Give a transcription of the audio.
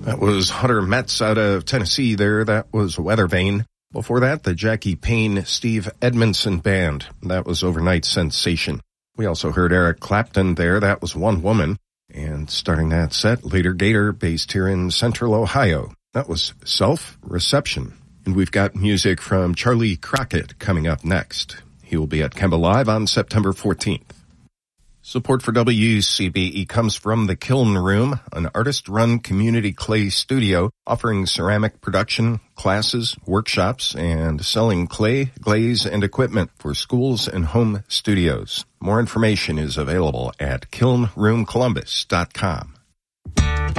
That was Hunter Metz out of Tennessee there. That was Weather Vane. Before that, the Jackie Payne Steve Edmondson Band. That was Overnight Sensation. We also heard Eric Clapton there. That was One Woman. And starting that set, Later Gator, based here in Central Ohio. That was Self-Reception. And we've got music from Charlie Crockett coming up next. He will be at Kemba Live on September 14th. Support for WCBE comes from the Kiln Room, an artist-run community clay studio offering ceramic production, classes, workshops, and selling clay, glaze, and equipment for schools and home studios. More information is available at kilnroomcolumbus.com.